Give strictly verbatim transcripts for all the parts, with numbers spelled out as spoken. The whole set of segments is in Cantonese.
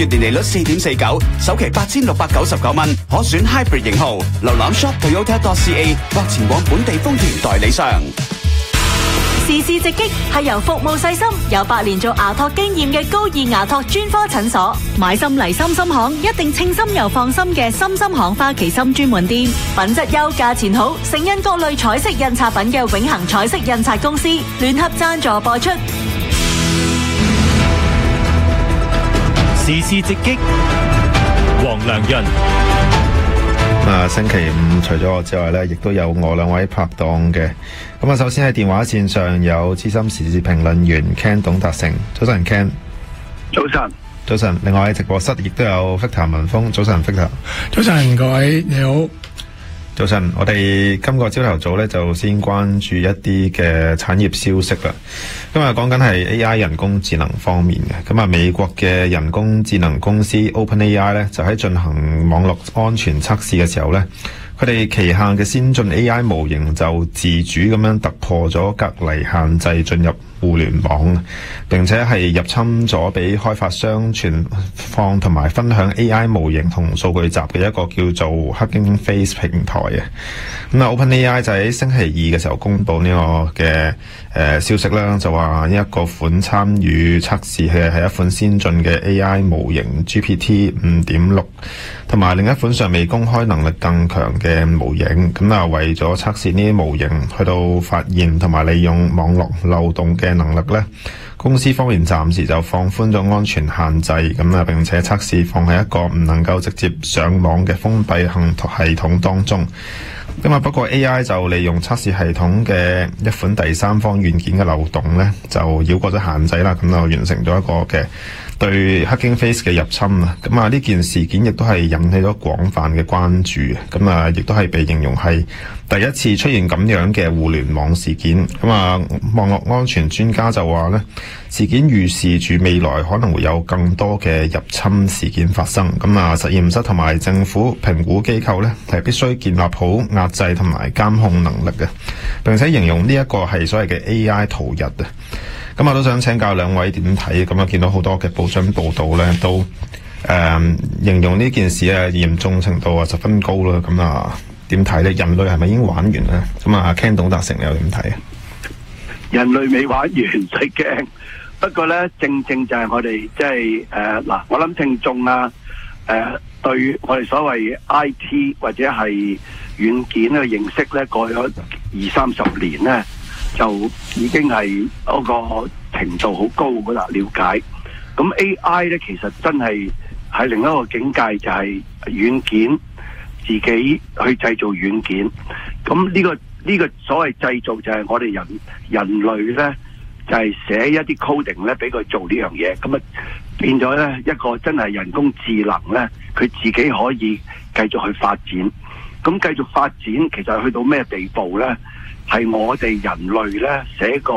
月年利率四點四九，首期八千六百九十九蚊，可選 Hybrid 型號。瀏覽 shop toyota dot c a 或前往本地豐田代理商。 時事直擊係由服務細心、有八年做牙托經驗嘅高爾牙托專科診所。買心嚟心心行，一定稱心又放心嘅心心行花旗參專門店，品質優、價錢好，盛印各類彩色印刷品嘅永恆彩色印刷公司聯合贊助播出。 時事直擊，黃良潤。 啊，星期五除咗我之外呢，亦都有我兩位拍檔嘅。咁啊，首先喺電話線上有資深時事評論員 Ken 董達成，早晨 Ken。 早晨， 早晨。另外喺直播室亦都有 Victor 文峰，早晨 Victor。 早晨，各位你好。 早晨，我哋今個朝頭早咧就先關注一啲嘅產業消息啦。今日講緊係 A I 人工智能方面嘅，咁啊美國嘅人工智能公司 OpenAI 咧就喺進行網絡安全測試嘅時候咧，佢哋旗下嘅先進 A I 模型就自主咁樣突破咗隔離限制進入互聯網，並且係入侵咗俾開發商存放同埋分享 A I 模型同數據集嘅一個叫做 Hugging Face 平台嘅。咁啊 OpenAI 就喺星期二嘅時候公布呢個嘅誒、呃、消息啦，就話呢一個款參與測試嘅係一款先進嘅 A I 模型 G P T 五點六，同埋另一款尚未公開能力更強嘅模型。咁啊為咗測試呢啲模型去到發現同埋利用網絡漏洞嘅能力呢，公司方面暫時就放寬咗安全限制，咁啊並且測試放喺一個唔能夠直接上網嘅封閉系統當中。咁啊不過 A I 就利用測試系統嘅一款第三方軟件嘅漏洞呢，就繞過咗限制啦，咁就完成咗一個嘅對 Hugging Face 嘅入侵啊。咁啊呢件事件亦都係引起咗廣泛嘅關注，咁啊亦都係被形容係第一次出現咁樣嘅互聯網事件。咁啊網絡安全專家就話呢，事件預示住未來可能會有更多嘅入侵事件發生。咁啊實驗室同埋政府評估機構呢，係必須建立好壓制同埋監控能力嘅，並且形容呢一個係所謂嘅 A I 逃逸啊。咁我都想請教兩位點睇？咁啊見到好多嘅報章報道呢，都誒、呃、形容呢件事啊嚴重程度啊十分高啦。咁啊點睇呢？人類係咪已經玩完呢？咁啊 Ken 董達成你又點睇啊？ 人類未玩完，唔使驚。不過呢，正正就係我哋即係誒嗱，我諗聽眾啊誒、呃、對我哋所謂 I T 或者係軟件嘅認識呢，過咗二三十年呢，就已經係嗰個程度好高噶啦，了解。咁 A I 呢，其實真係係另一個境界，就係軟件自己去製造軟件。咁呢個呢個所謂製造就係我哋人人類呢，就係寫一啲 coding 咧，俾佢做呢樣嘢，咁啊變咗咧一個真係人工智能咧，佢自己可以繼續去發展。咁繼續發展，其實去到咩地步咧？係我哋人類咧寫個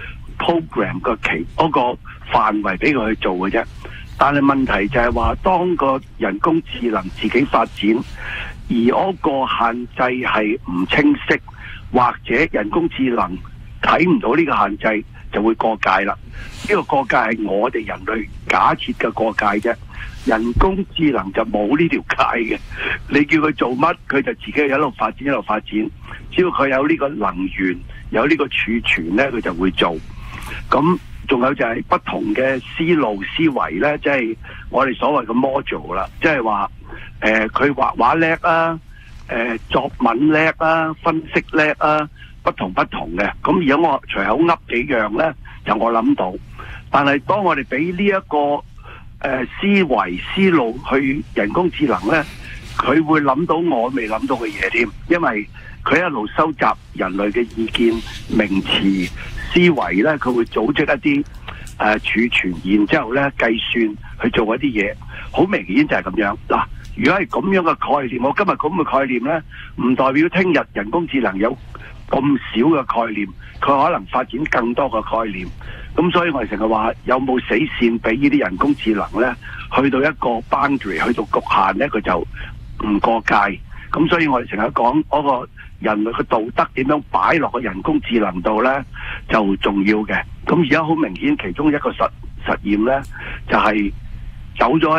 program 個期嗰個範圍俾佢去做嘅啫。但係問題就係話，當個人工智能自己發展，而嗰個限制係唔清晰，或者人工智能睇唔到呢個限制，就會過界啦。呢個過界係我哋人類假設嘅過界啫，人工智能就冇呢條界嘅。你叫佢做乜，佢就自己喺度發展一路發展。只要佢有呢個能源，有呢個儲存呢，佢就會做。咁仲有就係不同嘅思路思維呢，即係我哋所謂嘅 module 啦，即係話誒佢畫畫叻啊，誒作文叻啊，分析叻啊。不同不同嘅，咁而家我隨口噏幾樣呢，就我諗到。但係當我哋俾呢一個誒、呃、思維思路去人工智能呢，佢會諗到我未諗到嘅嘢添，因為佢一路收集人類嘅意見、名詞、思維呢，佢會組織一啲誒、呃、儲存，然之後呢計算去做一啲嘢，好明顯就係咁樣嗱。如果係咁樣嘅概念，我今日咁嘅概念呢，唔代表聽日人工智能有咁少嘅概念，佢可能發展更多嘅概念。咁所以我哋成日話，有冇死線俾呢啲人工智能呢？去到一個 boundary， 去到局限呢，佢就唔過界。咁所以我哋成日講嗰個人類嘅道德點樣擺落個人工智能度呢，就重要嘅。咁而家好明顯，其中一個實實驗呢，就係走咗